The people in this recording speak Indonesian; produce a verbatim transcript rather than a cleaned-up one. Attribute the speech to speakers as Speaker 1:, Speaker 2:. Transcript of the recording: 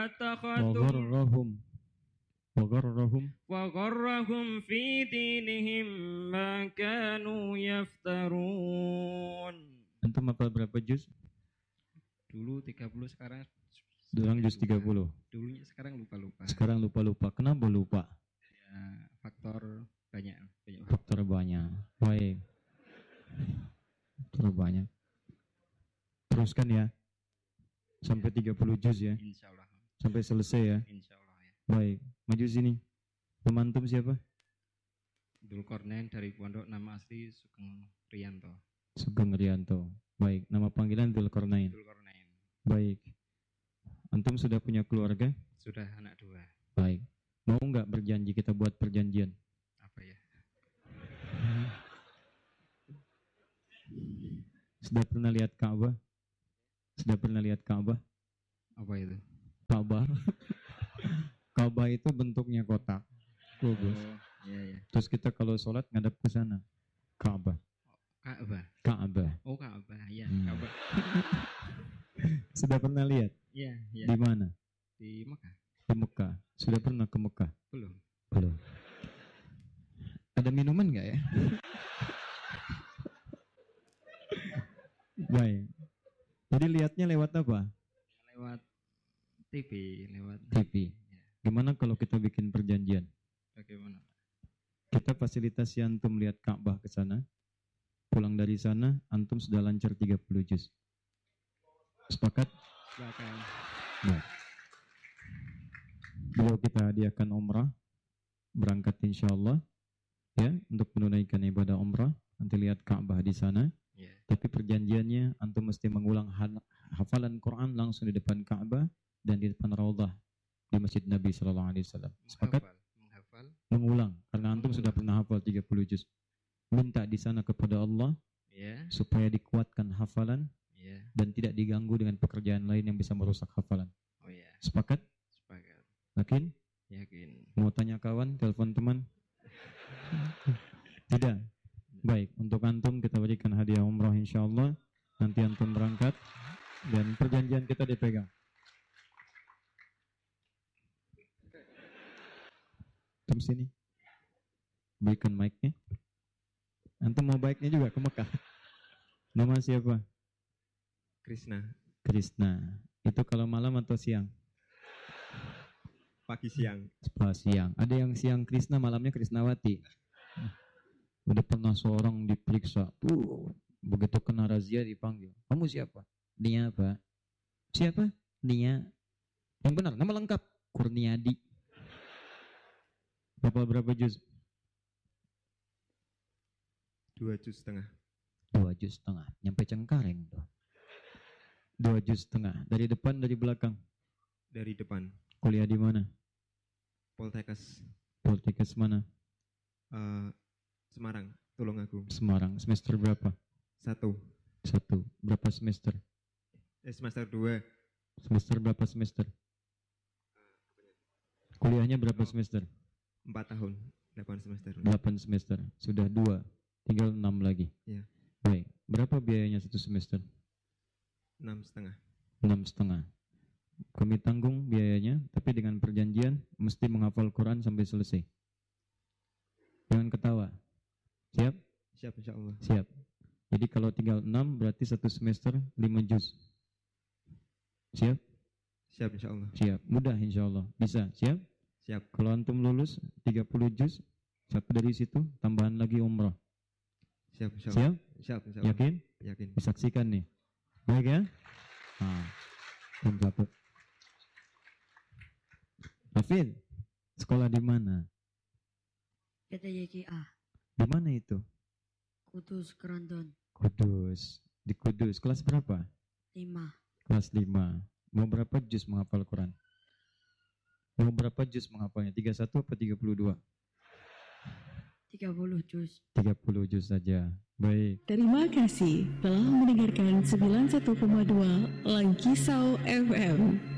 Speaker 1: واتخذوا
Speaker 2: وغرهم وغرهم
Speaker 1: وغرهم في دينهم ما كانوا يفترون.
Speaker 2: Antum hafal berapa juz?
Speaker 1: Dulu tiga puluh, sekarang
Speaker 2: Durang juz tiga puluh.
Speaker 1: Dulunya sekarang lupa-lupa.
Speaker 2: Sekarang lupa-lupa. Kenapa lupa?
Speaker 1: Ya, faktor banyak, banyak
Speaker 2: Faktor banyak. Baik. Faktor banyak. Teruskan ya. Sampai tiga puluh juz ya.
Speaker 1: Insyaallah.
Speaker 2: Sampai selesai ya.
Speaker 1: Insyaallah ya.
Speaker 2: Baik. Maju sini. Nama antum siapa?
Speaker 1: Dzulkarnain dari pondok, nama asli Sugeng Riyanto.
Speaker 2: Sugeng Riyanto. Baik. Nama panggilan Dzulkarnain.
Speaker 1: Dzulkarnain.
Speaker 2: Baik. Antum sudah punya keluarga?
Speaker 1: Sudah, anak dua.
Speaker 2: Baik. Mau nggak berjanji, kita buat perjanjian?
Speaker 1: Apa ya?
Speaker 2: Sudah pernah lihat Ka'bah? Sudah pernah lihat Ka'bah?
Speaker 1: Apa itu?
Speaker 2: Ka'bah. Ka'bah itu bentuknya kotak. Kubus.
Speaker 1: Oh, iya ya.
Speaker 2: Terus kita kalau sholat ngadap ke sana. Ka'bah.
Speaker 1: Ka'bah.
Speaker 2: Ka'bah.
Speaker 1: Oh, Ka'bah. Ya,
Speaker 2: Hmm.
Speaker 1: Ka'bah.
Speaker 2: Sudah pernah lihat?
Speaker 1: Iya, iya.
Speaker 2: Di mana?
Speaker 1: Di Mekah.
Speaker 2: Di Mekah. Sudah pernah ke Mekah?
Speaker 1: Belum.
Speaker 2: Belum. Ada minuman nggak ya? Baik. Jadi lihatnya lewat apa?
Speaker 1: Lewat T V, lewat
Speaker 2: T V.
Speaker 1: Ya.
Speaker 2: Gimana kalau kita bikin perjanjian?
Speaker 1: Bagaimana?
Speaker 2: Kita fasilitasi antum lihat Ka'bah ke sana. Pulang dari sana, antum sudah lancar tiga puluh juz. Sepakat?
Speaker 1: Silakan.
Speaker 2: Nah. Beliau kita hadiahkan umrah. Berangkat insya Allah. Ya, untuk menunaikan ibadah umrah. Nanti lihat Ka'bah di sana.
Speaker 1: Ya.
Speaker 2: Tapi perjanjiannya antum mesti mengulang hafalan Quran langsung di depan Ka'bah dan di depan Raudhah di Masjid Nabi sallallahu alaihi wasallam. Sepakat?
Speaker 1: Menghafal.
Speaker 2: Mengulang karena antum sudah pernah hafal tiga puluh juz. Minta di sana kepada Allah
Speaker 1: Ya.
Speaker 2: supaya dikuatkan hafalan
Speaker 1: Ya.
Speaker 2: dan tidak diganggu dengan pekerjaan lain yang bisa merusak hafalan.
Speaker 1: Oh ya.
Speaker 2: Sepakat?
Speaker 1: Sepakat.
Speaker 2: Yakin?
Speaker 1: Yakin.
Speaker 2: Mau tanya kawan, telepon teman? Tidak. Baik, untuk antum kita berikan hadiah umrah insyaallah. Nanti antum berangkat dan perjanjian kita dipegang. Antum sini. Berikan mic-nya. Antum mau baiknya juga ke Mekah. Nama siapa?
Speaker 3: Krishna.
Speaker 2: Krishna. Itu kalau malam atau siang?
Speaker 3: Pagi siang.
Speaker 2: Pas siang. Ada yang siang Krishna, malamnya Krishnawati. Udah pernah seorang diperiksa. Tuh, begitu kena razia dipanggil. Kamu siapa? Nia, Pak. Siapa? Nia. Yang benar, nama lengkap Kurniadi. Berapa berapa juz?
Speaker 3: Dua juz setengah.
Speaker 2: Dua juz setengah. Nyampe Cengkareng tuh. Dua juz setengah. Dari depan, dari belakang.
Speaker 3: Dari depan.
Speaker 2: Kuliah di mana?
Speaker 3: Poltekkes.
Speaker 2: Poltekkes mana?
Speaker 3: Uh, Semarang, Tulungagung.
Speaker 2: Semarang. Semester berapa?
Speaker 3: Satu.
Speaker 2: Satu. Berapa semester?
Speaker 3: Eh, semester dua.
Speaker 2: Semester berapa semester? Kuliahnya berapa semester?
Speaker 3: Empat tahun. Delapan semester.
Speaker 2: Delapan semester. Sudah dua. Tinggal enam lagi.
Speaker 3: Ya.
Speaker 2: Baik. Berapa biayanya satu semester?
Speaker 3: Enam setengah.
Speaker 2: Enam setengah. Kami tanggung biayanya, tapi dengan perjanjian mesti menghafal Quran sampai selesai. Jangan ketawa. Siap?
Speaker 3: Siap insya Allah.
Speaker 2: Siap. Jadi kalau tinggal enam berarti satu semester lima juz. Siap?
Speaker 3: Siap insya Allah.
Speaker 2: Siap. Mudah insya Allah. Bisa. Siap?
Speaker 3: Siap.
Speaker 2: Kalau antum lulus tiga puluh juz, satu dari situ tambahan lagi umrah.
Speaker 3: Siap insya Allah.
Speaker 2: Siap?
Speaker 3: Siap insya Allah.
Speaker 2: Yakin?
Speaker 3: Yakin.
Speaker 2: Disaksikan nih. Baik ya? Nah. Jam satu. Hafid, sekolah di mana?
Speaker 4: P T Y K A.
Speaker 2: Di mana itu?
Speaker 4: Kudus, Kerandon.
Speaker 2: Kudus. Di Kudus. Kelas berapa?
Speaker 4: lima.
Speaker 2: Kelas lima. Mau berapa juz menghafal Quran? Mau berapa juz menghafalnya? tiga puluh satu atau tiga puluh dua?
Speaker 4: tiga puluh juz.
Speaker 2: tiga puluh juz saja. Baik.
Speaker 5: Terima kasih telah mendengarkan sembilan puluh satu koma dua Langkisau F M.